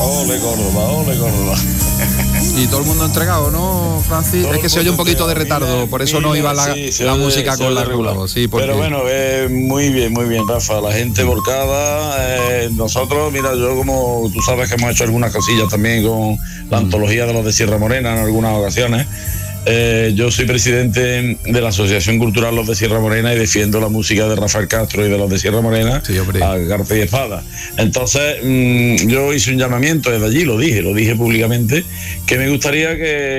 Ole Córdoba. Y todo el mundo entregado, ¿no, Francis? Es que se oye un poquito de retardo, por eso no iba la música con la regular. Sí, porque... Pero bueno, muy bien, Rafa. La gente volcada. Nosotros, mira, yo como tú sabes que hemos hecho algunas cosillas también con la antología de los de Sierra Morena en algunas ocasiones. Yo soy presidente de la Asociación Cultural Los de Sierra Morena y defiendo la música de Rafael Castro y de los de Sierra Morena, sí, a garza y espada. Entonces yo hice un llamamiento desde allí, lo dije públicamente, que me gustaría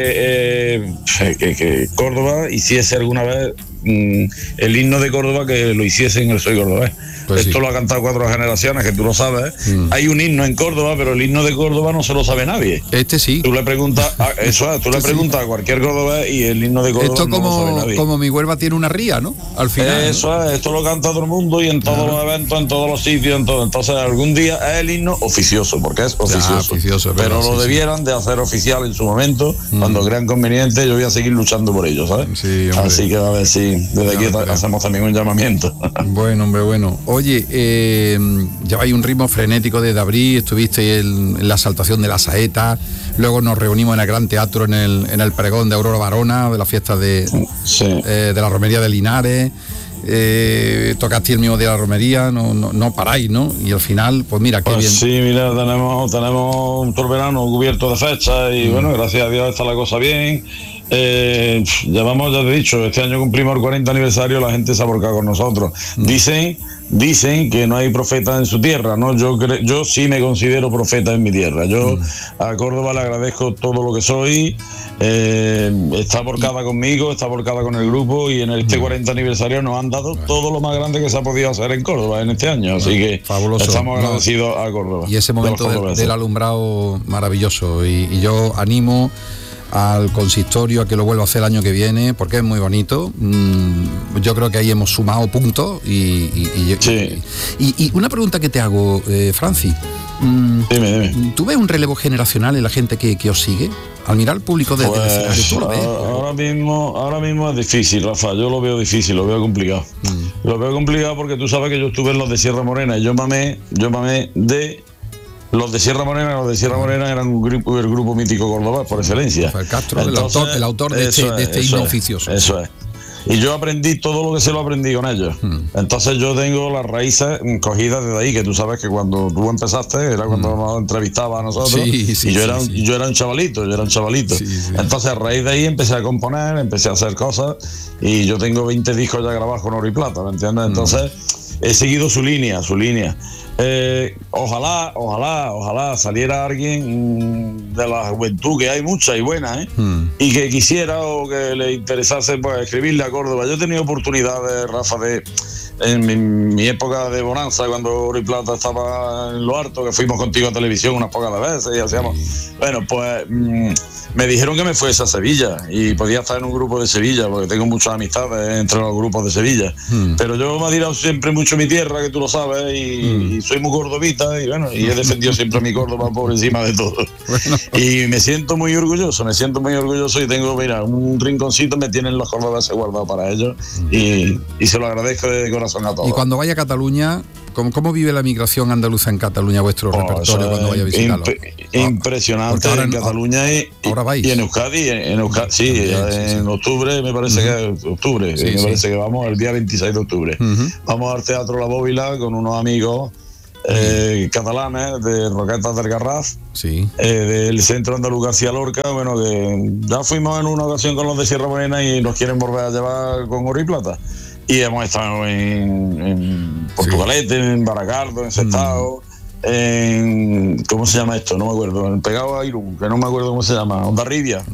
que Córdoba hiciese alguna vez el himno de Córdoba, que lo hiciese en el Soy Cordobés. Pues esto sí. Lo ha cantado 4 generaciones, que tú lo sabes. Hay un himno en Córdoba, pero el himno de Córdoba no se lo sabe nadie. Este sí. Tú le preguntas a cualquier cordobés y el himno de Córdoba esto no lo sabe nadie. Como mi Huelva tiene una ría, ¿no? Al final. Eso es, esto lo canta todo el mundo y en todos los eventos, en todos los sitios, en todo. Entonces algún día es el himno oficioso, porque es oficioso. Pero lo debieran de hacer oficial en su momento, cuando crean conveniente. Yo voy a seguir luchando por ello, ¿sabes? Sí, así que a ver si desde aquí hacemos también un llamamiento. Bueno. Oye, lleváis un ritmo frenético desde abril, estuviste en la exaltación de la saeta, luego nos reunimos en el Gran Teatro en el pregón de Aurora Barona, de la fiesta de la romería de Linares. Tocaste el mismo día de la romería, no paráis, ¿no? Y al final, pues mira, qué bien. Sí, mira, tenemos todo el verano cubierto de fechas y bueno, gracias a Dios está la cosa bien. Llevamos, ya te he dicho, este año cumplimos el 40 aniversario, la gente se ha volcado con nosotros. Dicen que no hay profeta en su tierra, ¿no? Yo sí me considero profeta en mi tierra. Yo a Córdoba le agradezco todo lo que soy. Está volcada conmigo, está volcada con el grupo y en este 40 aniversario nos han dado todo lo más grande que se ha podido hacer en Córdoba en este año, así que fabuloso. Estamos agradecidos a Córdoba. Y ese momento del alumbrado maravilloso, y yo animo al consistorio a que lo vuelva a hacer el año que viene, porque es muy bonito. Yo creo que ahí hemos sumado puntos y una pregunta que te hago, Francis. Dime. ¿Tú ves un relevo generacional en la gente que os sigue? Al mirar al público de ¿tú lo ves? Ahora mismo es difícil, Rafa. Yo lo veo difícil, lo veo complicado. Lo veo complicado porque tú sabes que yo estuve en los de Sierra Morena y yo mamé de los de Sierra Morena. Los de Sierra Morena eran el grupo mítico cordobés por excelencia. Rafael Castro, el autor de este himno oficioso. Eso es. Y yo aprendí todo lo que se lo aprendí con ellos. Entonces yo tengo las raíces cogidas desde ahí, que tú sabes que cuando tú empezaste era cuando nos entrevistabas a nosotros. Yo era un chavalito. Entonces a raíz de ahí empecé a componer, empecé a hacer cosas y yo tengo 20 discos ya grabados con oro y plata, ¿me entiendes? Entonces he seguido su línea. Ojalá saliera alguien de la juventud, que hay mucha y buena, y que quisiera o que le interesase pues escribirle a Córdoba. Yo he tenido oportunidades, Rafa, en mi época de bonanza, cuando Oro y Plata estaba en lo alto, que fuimos contigo a televisión unas pocas veces y hacíamos... Bueno, pues me dijeron que me fuese a Sevilla y podía estar en un grupo de Sevilla, porque tengo muchas amistades entre los grupos de Sevilla. Pero yo me he tirado siempre mucho mi tierra, que tú lo sabes, y soy muy cordobita, y bueno, y he defendido siempre a mi Córdoba por encima de todo. Y me siento muy orgulloso y tengo, mira, un rinconcito me tienen los cordobeses guardados para ellos y se lo agradezco de corazón a todos. Y cuando vaya a Cataluña, ¿cómo vive la migración andaluza en Cataluña, vuestro repertorio, cuando vaya a visitarlo? Impresionante en Cataluña y en Euskadi, en octubre, me parece que es octubre, parece que vamos el día 26 de octubre. Vamos al Teatro La Bóvila con unos amigos catalanes de Roquetas del Garraf, del Centro Andaluz García Lorca. Bueno, que ya fuimos en una ocasión con los de Sierra Morena y nos quieren volver a llevar con oro y plata. Y hemos estado en Portugalete, en Baracardo, en Sestao, en... ¿cómo se llama esto? No me acuerdo. En Pegado a Irún, que no me acuerdo cómo se llama. Hondarribia.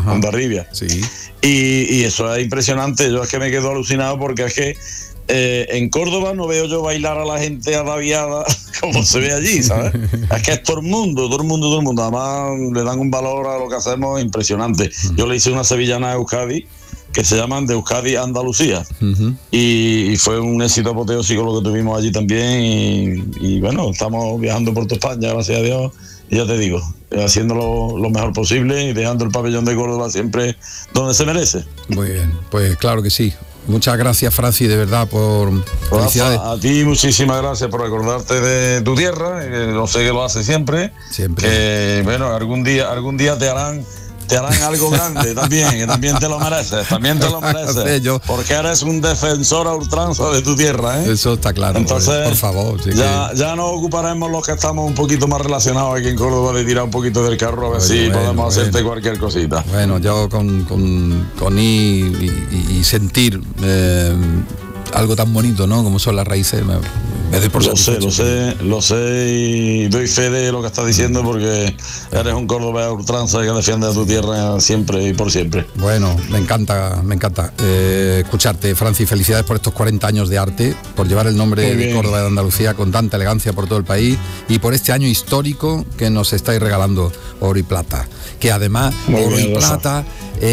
Y eso es impresionante. Yo es que me quedo alucinado porque es que en Córdoba no veo yo bailar a la gente ataviada como se ve allí, ¿sabes? Es que es todo el mundo. Además le dan un valor a lo que hacemos impresionante. Yo le hice una sevillana a Euskadi, que se llaman de Euskadi a Andalucía, y fue un éxito apoteósico lo que tuvimos allí también, y bueno, estamos viajando por toda España, gracias a Dios, y ya te digo, haciéndolo lo mejor posible y dejando el pabellón de Córdoba siempre donde se merece. Muy bien, pues claro que sí. Muchas gracias, Francis, de verdad, por felicidades. A ti muchísimas gracias por acordarte de tu tierra, no sé que lo hace siempre. Que bueno, algún día te harán algo grande también, que también te lo mereces, Sí, porque eres un defensor a ultranza de tu tierra, ¿eh? Eso está claro. Entonces, por favor. Sí, ya nos ocuparemos los que estamos un poquito más relacionados aquí en Córdoba de tirar un poquito del carro a ver si podemos hacerte cualquier cosita. Bueno, yo con ir y sentir algo tan bonito, ¿no? Como son las raíces, me doy por satisfecho. Lo sé y doy fe de lo que estás diciendo, porque eres un cordobés a ultranza que defiende a tu tierra siempre y por siempre. Bueno, me encanta escucharte, Francis. Felicidades por estos 40 años de arte, por llevar el nombre de Córdoba y de Andalucía con tanta elegancia por todo el país, y por este año histórico que nos estáis regalando oro y plata, que además oro y plata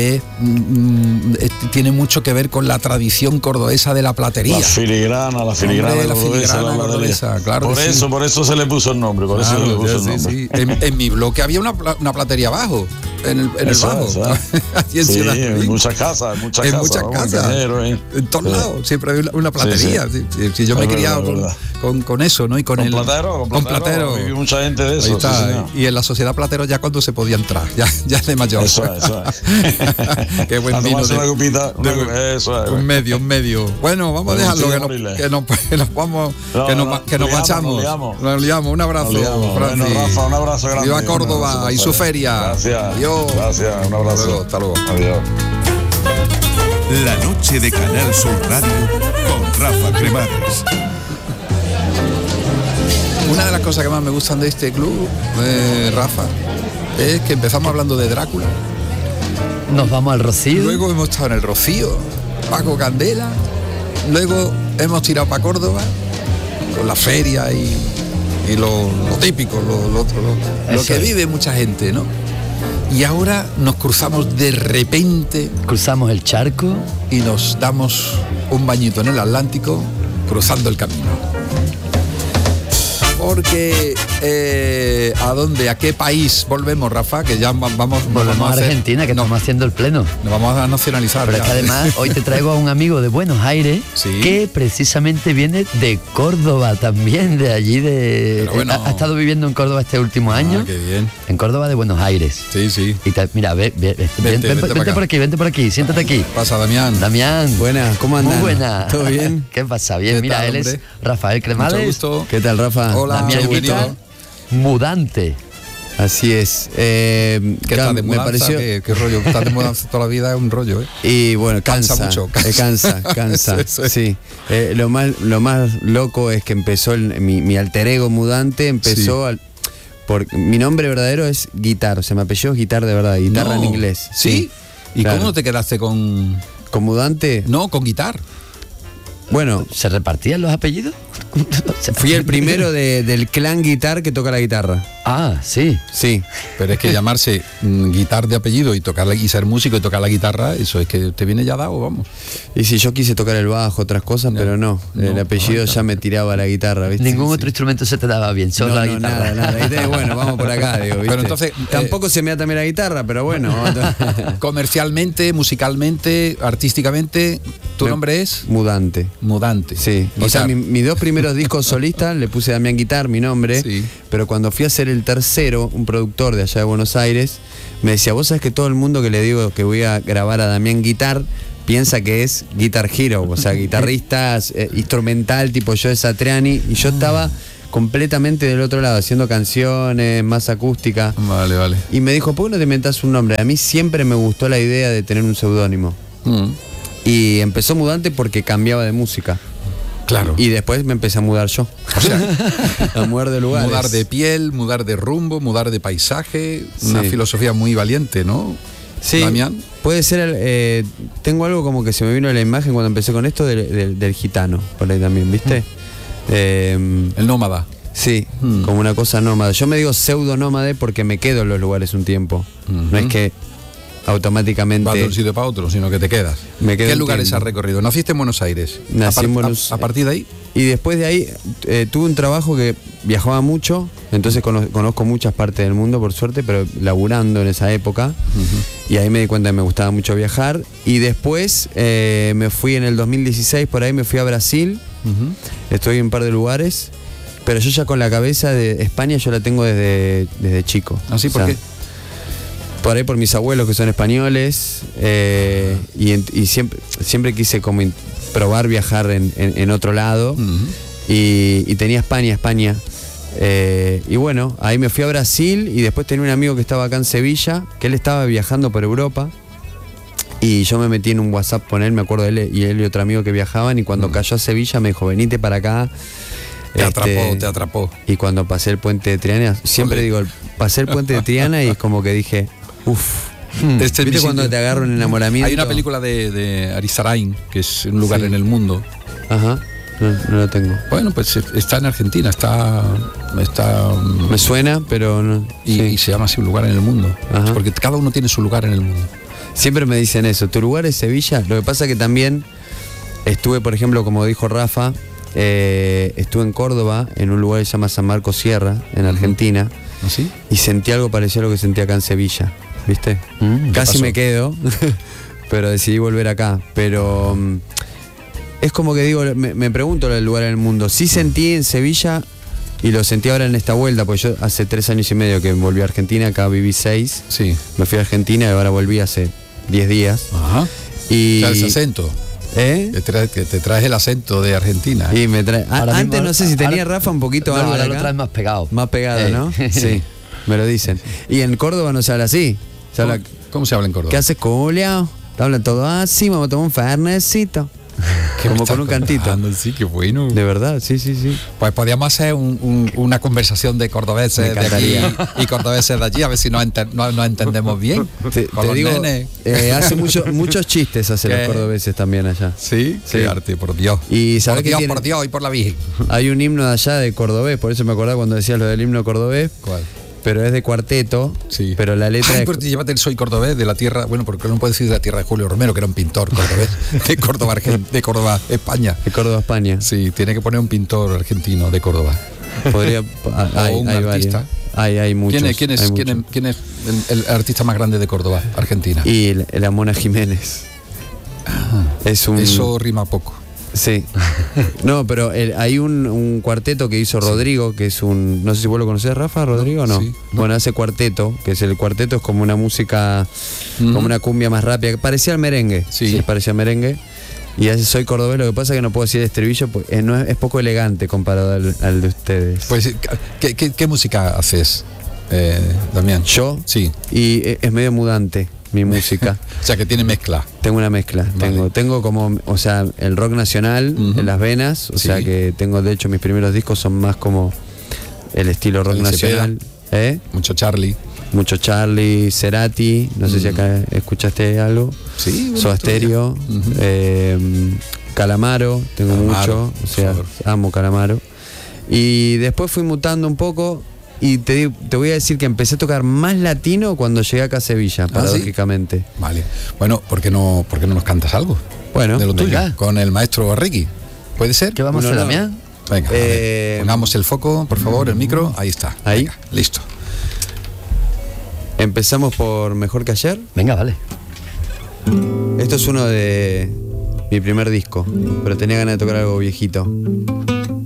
tiene mucho que ver con la tradición cordobesa de la platería. La filigrana cordobesa, claro. Por eso se le puso el nombre, Sí. En mi bloque había una platería abajo, en el bajo. Aquí en muchas casas. En todos lados, siempre había una platería. Sí, yo me he criado con eso, ¿no? Y con platero. Viví mucha gente de eso. Y en la sociedad platero ya cuando se podía entrar, ya de mayor. Eso es. Qué buen vino. Un medio. Bueno, vamos a dejarlo, que nos marchamos. Nos liamos. Un abrazo, Francis. Bueno, Rafa, un abrazo grande. Viva Córdoba y su feria. Gracias. Adiós. Gracias, un abrazo. Hasta luego. Adiós. La noche de Canal Sur Radio con Rafa Cremades. Una de las cosas que más me gustan de este club, Rafa, es que empezamos hablando de Drácula. Nos vamos al Rocío. Luego hemos estado en el Rocío, Paco Candela. Luego hemos tirado para Córdoba con la feria y lo típico, lo que vive mucha gente, ¿no? Y ahora nos cruzamos de repente. Cruzamos el charco y nos damos un bañito en el Atlántico cruzando el camino. Porque ¿a dónde? ¿A qué país volvemos, Rafa? Que ya volvemos a Argentina, que estamos haciendo el pleno. Nos vamos a nacionalizar. Pero es que además hoy te traigo a un amigo de Buenos Aires, sí, que precisamente viene de Córdoba también, de allí ha estado viviendo en Córdoba este último año. Qué bien. En Córdoba de Buenos Aires. Sí. Y mira, vente por aquí, siéntate aquí. Pasa, Damián. Buenas, ¿cómo andas? Muy buena. ¿Todo bien? ¿Qué pasa? Bien, mira, él es Rafael Cremades. Mucho gusto. ¿Qué tal, Rafa? Hola, Damián Guitar, mudante. Así es. ¿Qué tal de mudanza? Me pareció... ¿Qué rollo? Estar de mudanza toda la vida es un rollo, ¿eh? Y bueno, cansa mucho. Cansa. Sí. Lo más loco es que empezó mi alter ego mudante, empezó sí, mi nombre verdadero es Guitar, o sea, mi apellido es Guitar de verdad, guitarra en inglés. ¿Sí? ¿Y claro, cómo te quedaste con mudante? No, con Guitar. Bueno, ¿se repartían los apellidos? Fui el primero del clan Guitar que toca la guitarra. Ah, sí. Sí. Pero es que llamarse Guitar de apellido y ser músico y tocar la guitarra, eso es que te viene ya dado, vamos. Y si yo quise tocar el bajo, otras cosas, pero no. El apellido ya me tiraba la guitarra, ¿viste? Ningún otro instrumento se te daba bien, solo la guitarra. Nada. Bueno, vamos por acá, digo, ¿viste? Pero entonces, tampoco se me da también la guitarra, pero bueno. Comercialmente, musicalmente, artísticamente, ¿tu nombre es? Mudante. Sí. O sea, mis dos primeros discos solistas le puse Damián Guitar, mi nombre, sí, pero cuando fui a hacer el tercero, un productor de allá de Buenos Aires me decía, vos sabés que todo el mundo que le digo que voy a grabar a Damián Guitar piensa que es Guitar Hero, o sea, guitarrista instrumental tipo Joe Satriani, y yo estaba completamente del otro lado, haciendo canciones más acústica. Vale. Y me dijo, ¿por qué no te inventás un nombre? A mí siempre me gustó la idea de tener un seudónimo. Y empezó Mudante porque cambiaba de música. Claro. Y después me empecé a mudar yo. O sea, a mudar de lugares. Mudar de piel, mudar de rumbo, mudar de paisaje. Una filosofía muy valiente, ¿no? Sí, Damián. Puede ser, tengo algo como que se me vino a la imagen cuando empecé con esto del gitano, por ahí también, ¿viste? El nómada. Sí, como una cosa nómada. Yo me digo pseudo nómade porque me quedo en los lugares un tiempo. No es que automáticamente... vas de un sitio para otro, sino que te quedas. ¿Qué lugares has recorrido? ¿Naciste en Buenos Aires? Nací en Buenos Aires. ¿A partir de ahí? Y después de ahí tuve un trabajo que viajaba mucho, entonces conozco muchas partes del mundo, por suerte, pero laburando en esa época. Y ahí me di cuenta que me gustaba mucho viajar. Y después me fui en el 2016, por ahí me fui a Brasil. Estoy en un par de lugares, pero yo ya con la cabeza de España yo la tengo desde chico. ¿Así? ¿Por qué? Por ahí por mis abuelos que son españoles, y siempre quise como probar viajar en otro lado. Y tenía España. Y bueno, ahí me fui a Brasil y después tenía un amigo que estaba acá en Sevilla, que él estaba viajando por Europa. Y yo me metí en un WhatsApp con él, me acuerdo de él y otro amigo que viajaban, y cuando cayó a Sevilla me dijo, venite para acá. Te atrapó. Y cuando pasé el puente de Triana, siempre digo, pasé el puente de Triana y es como que dije, uff. ¿Viste cuando te agarra un enamoramiento? Hay una película de Arizarain, que es un lugar en el mundo. Ajá, no lo tengo. Bueno, pues está en Argentina, está me suena, pero no. Y se llama así, un lugar en el mundo. Ajá. Porque cada uno tiene su lugar en el mundo. Siempre me dicen eso, ¿tu lugar es Sevilla? Lo que pasa que también estuve, por ejemplo, como dijo Rafa, estuve en Córdoba, en un lugar que se llama San Marcos Sierra, en Argentina. ¿Ah, sí? Y sentí algo parecido a lo que sentí acá en Sevilla, ¿viste? Casi me quedo, pero decidí volver acá. Pero es como que digo, me pregunto el lugar en el mundo. Sí sentí en Sevilla, y lo sentí ahora en esta vuelta, porque yo hace 3 años y medio que volví a Argentina, acá viví 6. Sí. Me fui a Argentina y ahora volví hace 10 días. Ajá. Y traes acento. Que te traes el acento de Argentina. Y me trae. Antes mismo, no sé si tenía Rafa un poquito algo. Ahora de lo acá. traes más pegado. Más pegado, ¿no? Sí, me lo dicen. Y en Córdoba no se habla así. Se habla, ¿Cómo se habla en Córdoba? ¿qué haces, culiao? Te hablan todo así, vamos a tomar un fernecito. Como con un cantito. Sí, qué bueno. De verdad, sí. Pues podríamos hacer una conversación de cordobeses de aquí y cordobeses de allí, a ver si nos entendemos bien. Te digo, hace muchos chistes hace los cordobeses también allá. Sí, qué arte, por Dios. Y ¿sabes qué tiene? Por Dios y por la Virgen. Hay un himno de allá de cordobés, por eso me acordaba cuando decías lo del himno cordobés. ¿Cuál? Pero es de cuarteto, sí. Pero la letra es... Pero llévate el soy cordobés de la tierra, bueno, porque no puedes decir de la tierra de Julio Romero, que era un pintor cordobés, de Córdoba, España. De Córdoba, España. Sí, tiene que poner un pintor argentino de Córdoba. Podría... o un artista. Hay muchos. ¿Quién es el artista más grande de Córdoba, Argentina? Y la Mona Jiménez. Eso rima poco. Sí. No, pero hay un cuarteto que hizo Rodrigo, que es un... No sé si vos lo conocés, Rafa, Rodrigo, o no. Sí, no. Bueno, hace cuarteto, que es el cuarteto, es como una música, como una cumbia más rápida, que parecía al merengue. Sí, parecía al merengue. Y así soy cordobés, lo que pasa es que no puedo decir estribillo, porque es poco elegante comparado al de ustedes. Pues, ¿qué música haces, Damián? ¿Yo? Sí. Y es medio mudante mi música. O sea, que tiene mezcla. Tengo una mezcla. Vale. Tengo como, o sea, el rock nacional en las venas. O sea, que tengo, de hecho, mis primeros discos son más como el estilo rock nacional. Mucho Charlie. Mucho Charlie, Cerati. No sé si acá escuchaste algo. Sí. Soda Stereo. Calamaro. Tengo mucho. O sea, amo Calamaro. Y después fui mutando un poco. Y te voy a decir que empecé a tocar más latino cuando llegué acá a Sevilla, paradójicamente. ¿Sí? Vale. Bueno, ¿por qué no nos cantas algo? Bueno, de lo tuyo, con el maestro Ricky. ¿Puede ser? ¿Qué vamos a hacer, Damián? Venga, pongamos el foco, por favor, el micro. Ahí está. Ahí. Venga, listo. Empezamos por Mejor que ayer. Venga, vale. Esto es uno de mi primer disco, pero tenía ganas de tocar algo viejito.